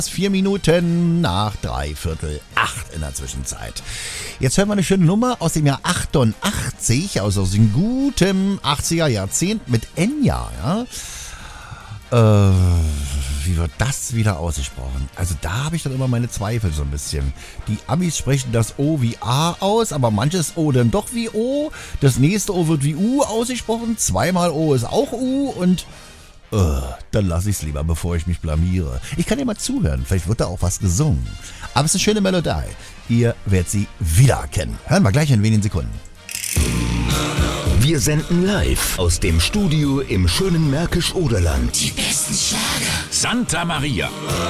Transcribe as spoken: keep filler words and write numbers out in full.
Vier Minuten nach dreiviertel acht in der Zwischenzeit. Jetzt hören wir eine schöne Nummer aus dem Jahr achtundachtzig, also aus dem guten achtziger Jahrzehnt mit Enya. Ja? Äh, wie wird das wieder ausgesprochen? Also da habe ich dann immer meine Zweifel so ein bisschen. Die Amis sprechen das O wie A aus, aber manches O dann doch wie O. Das nächste O wird wie U ausgesprochen. Zweimal O ist auch U und Uh, dann lasse ich es lieber, bevor ich mich blamiere. Ich kann ja mal zuhören, vielleicht wird da auch was gesungen. Aber es ist eine schöne Melodie. Ihr werdet sie wiedererkennen. Hören wir gleich in wenigen Sekunden. Wir senden live aus dem Studio im schönen Märkisch-Oderland. Die besten Schlager. Santa Maria.